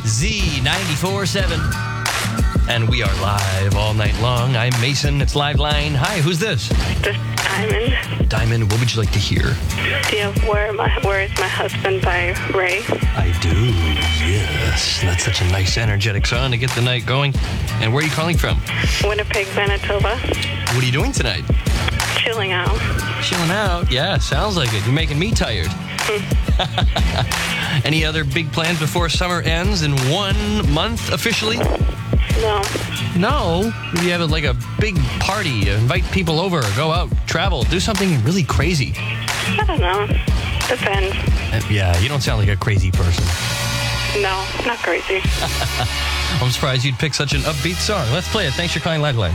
Z94.7. And we are live all night long. I'm Mason. It's Live Line. Hi, who's this? This is Diamond. Diamond, what would you like to hear? Do you have Where is My Husband by Ray? I do, yes. That's such a nice, energetic song to get the night going. And where are you calling from? Winnipeg, Manitoba. What are you doing tonight? Chilling out. Chilling out? Yeah, sounds like it. You're making me tired. Any other big plans before summer ends in 1 month officially? No. No? You have like a big party, invite people over, go out, travel, do something really crazy. I don't know. Depends. Yeah, you don't sound like a crazy person. No, not crazy. I'm surprised you'd pick such an upbeat song. Let's play it. Thanks for calling Liveline.